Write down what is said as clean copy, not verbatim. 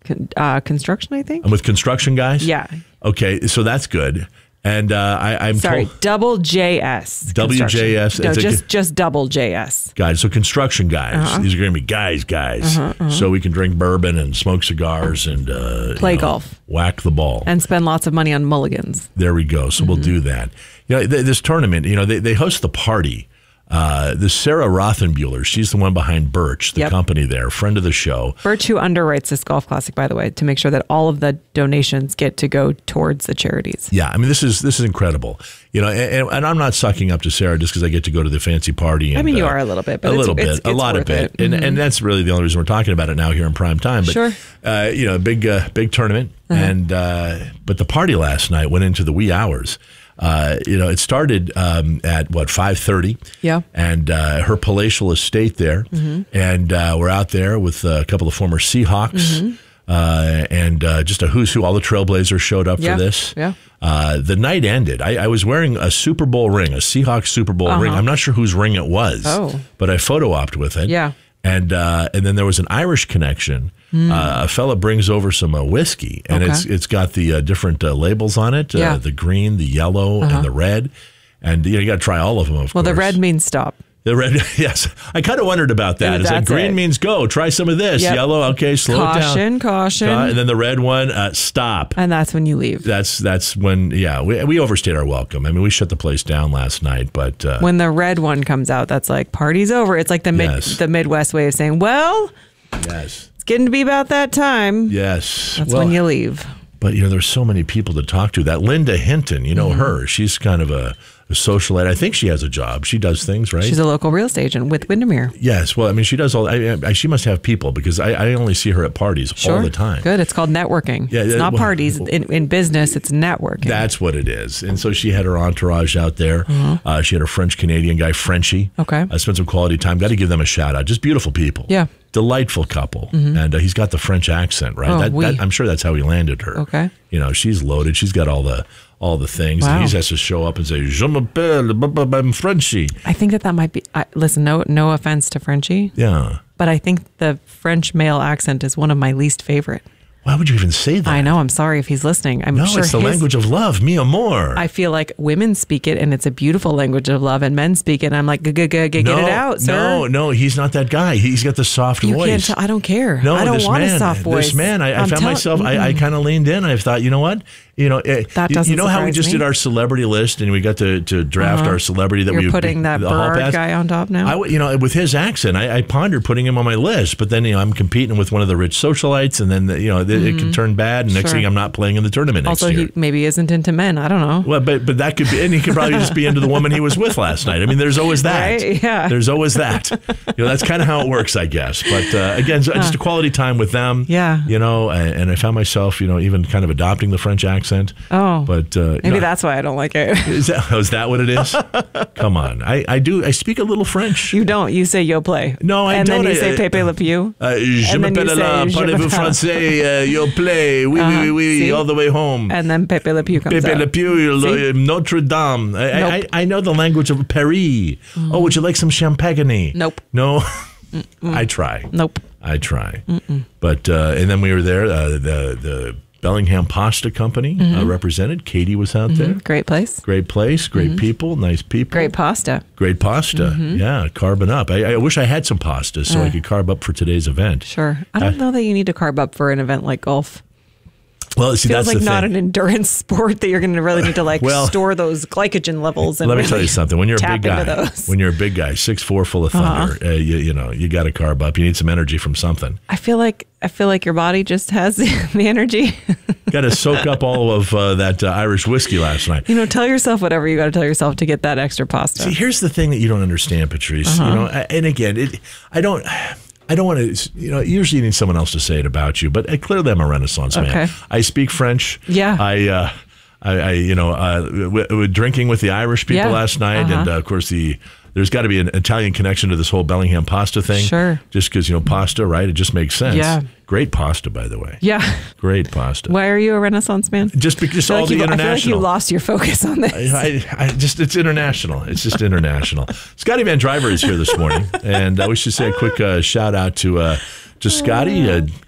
Construction, I think. I'm with construction guys? Yeah. Okay, so that's good. And I'm sorry, double JS. WJS. No, just double JS. Guys, so construction guys. These are going to be guys. So we can drink bourbon and smoke cigars and play golf, whack the ball, and spend lots of money on mulligans. There we go. So we'll do that. This tournament, they host the party. This Sarah Rothenbuehler, she's the one behind Birch, the company there, friend of the show. Birch, who underwrites this golf classic, by the way, to make sure that all of the donations get to go towards the charities. Yeah, I mean, this is incredible. And I'm not sucking up to Sarah just because I get to go to the fancy party. And, I mean, you are a little bit, but it's a lot of bit, and that's really the only reason we're talking about it now here in prime time. But sure, big tournament, and but the party last night went into the wee hours. It started at 5:30. Yeah. And her palatial estate there, and we're out there with a couple of former Seahawks, and just a who's who. All the Trailblazers showed up for this. Yeah. The night ended. I was wearing a Super Bowl ring, a Seahawks Super Bowl ring. I'm not sure whose ring it was, but I photo opped with it. Yeah. And then there was an Irish connection. A fella brings over some whiskey, and it's got the different labels on it, the green, the yellow, and the red. And you got to try all of them, of course. Well, the red means stop. The red, yes. I kind of wondered about that. Is that green means go, try some of this. Yep. Yellow, okay, slow it down. Caution. And then the red one, stop. And that's when you leave. That's when, we overstayed our welcome. I mean, we shut the place down last night, but... when the red one comes out, that's like, party's over. It's like the Midwest way of saying, well... Yes. It's getting to be about that time. Yes. That's when you leave. But, there's so many people to talk to. That Linda Hinton, her. She's kind of a socialite. I think she has a job. She does things, right? She's a local real estate agent with Windermere. Yes. Well, I mean, she does all... she must have people because I only see her at parties all the time. Good. It's called networking. Yeah, it's not parties. In business, it's networking. That's what it is. And so she had her entourage out there. She had her French-Canadian guy, Frenchie. Okay. I spent some quality time. Got to give them a shout out. Just beautiful people. Yeah. Delightful couple. And he's got the French accent, right? I'm sure that's how he landed her. Okay. She's loaded. She's got all the things. Wow. And he has to show up and say, Je m'appelle, I'm Frenchie. I think that might be, listen, no offense to Frenchie. Yeah. But I think the French male accent is one of my least favorite. Why would you even say that? I know. I'm sorry if he's listening. I'm sure it's the language of love, mi amor. I feel like women speak it, and it's a beautiful language of love, and men speak it, and I'm like, get it out, sir. No, he's not that guy. He's got the soft voice. You can't tell. I don't care. No, I don't want a soft voice. This man, I found myself, I kind of leaned in. I thought, you know what? That doesn't how we just me. did our celebrity list, and we got to draft our celebrity that You're putting that Berard guy on top now? With his accent, I pondered putting him on my list, but then, I'm competing with one of the rich socialites, and then, it can turn bad. And next thing I'm not playing in the tournament next year. Also, he maybe isn't into men. I don't know. Well, but that could be, and he could probably just be into the woman he was with last night. I mean, there's always that. Right? Yeah. There's always that. That's kind of how it works, I guess. But again, just a quality time with them. Yeah. And I found myself, even kind of adopting the French accent. Oh. But maybe that's why I don't like it. Is that what it is? Come on. I speak a little French. You don't. You say yo play. No, I don't. And then you say Pepe Le Pew. Je m'appelle là, parlez-vous français, yo play. Oui, all the way home. And then Pepe Le Pew comes Pepe out. Le Pew, Notre Dame. I know the language of Paris. Oh, would you like some champagne? Nope. No? I try. Nope. I try. But, and then we were there, the Bellingham Pasta Company represented. Katie was out there. Great place. Great place, great people, nice people. Great pasta. Great pasta. Yeah, carbing up. I wish I had some pasta so I could carb up for today's event. Sure. I don't know that you need to carb up for an event like golf. Well, see, feels that's like the not thing. an endurance sport that you're going to really need to store those glycogen levels. And let me tell you something. When you're a big guy, 6'4", full of thunder, you got to carb up. You need some energy from something. I feel like your body just has the energy. Got to soak up all of that Irish whiskey last night. Tell yourself whatever you got to tell yourself to get that extra pasta. See, here's the thing that you don't understand, Patrice. And again, I don't want to, usually you need someone else to say it about you, but clearly I'm a Renaissance man. I speak French. Yeah. I drinking with the Irish people last night. And of course there's got to be an Italian connection to this whole Bellingham pasta thing. Sure. Just because, pasta, right? It just makes sense. Yeah. Great pasta, by the way. Yeah. Great pasta. Why are you a Renaissance man? Just because all the international. I feel like you lost your focus on this. It's international. It's just international. Scotty Van Driver is here this morning. And we should say a quick shout out to Scotty.